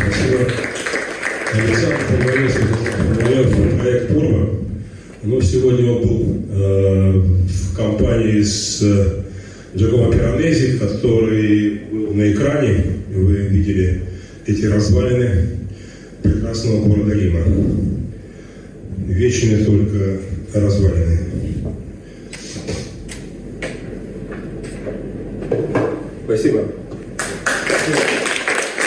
Спасибо. Александр Пономарев, проект «Порва». Но сегодня он был в компании с Джакомо Пиранези, который был на экране. Вы видели эти развалины прекрасного города Рима. Вечные только развалины. Спасибо.